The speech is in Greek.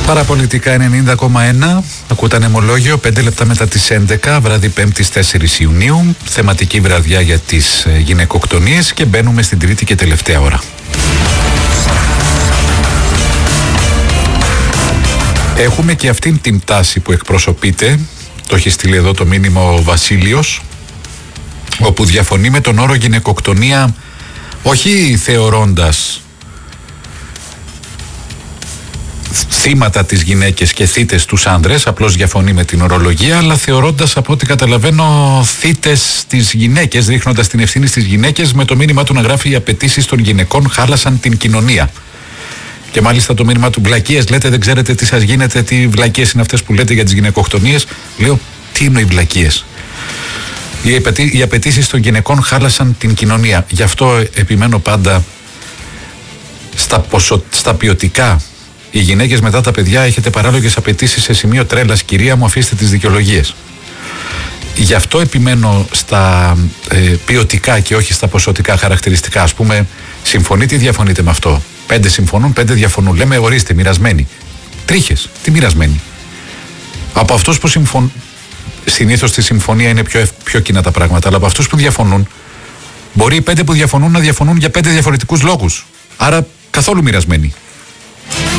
Παραπολιτικά 90,1. Ακούτε ανεμολόγιο 5 λεπτά μετά τις 11, βράδυ 5ης 4 Ιουνίου. Θεματική βραδιά για τις γυναικοκτονίες και μπαίνουμε στην τρίτη και τελευταία ώρα. Έχουμε και αυτήν την τάση που εκπροσωπείται, το έχει στείλει εδώ το μήνυμα ο Βασίλειος, όπου διαφωνεί με τον όρο γυναικοκτονία, όχι θεωρώντας θύματα τις γυναίκες και θύτες τους άντρες, απλώς διαφωνεί με την ορολογία, αλλά θεωρώντας, από ό,τι καταλαβαίνω, θύτες τις γυναίκες, ρίχνοντας την ευθύνη στις γυναίκες, με το μήνυμα του να γράφει: οι απαιτήσεις των γυναικών χάλασαν την κοινωνία. Και μάλιστα το μήνυμα του: βλακίες λέτε, δεν ξέρετε τι σας γίνεται, τι βλακίες είναι αυτές που λέτε για τις γυναικοκτονίες. Λέω: τι εννοεί βλακίες? Οι απαιτήσεις των γυναικών χάλασαν την κοινωνία. Γι' αυτό επιμένω πάντα στα ποιοτικά. Οι γυναίκες μετά τα παιδιά έχετε παράλογες απαιτήσεις σε σημείο τρέλας, κυρία μου, αφήστε τις δικαιολογίες. Γι' αυτό επιμένω στα ποιοτικά και όχι στα ποσοτικά χαρακτηριστικά. Ας πούμε, συμφωνείτε ή διαφωνείτε με αυτό? 5 συμφωνούν, 5 διαφωνούν. Λέμε: ορίστε, μοιρασμένοι. Τρίχες, τι μοιρασμένοι? Από αυτούς που συμφωνούν, συνήθως στη συμφωνία είναι πιο κοινά τα πράγματα, αλλά από αυτούς που διαφωνούν, μπορεί οι 5 που διαφωνούν να διαφωνούν για 5 διαφορετικούς λόγους. Άρα καθόλου μοιρασμένοι.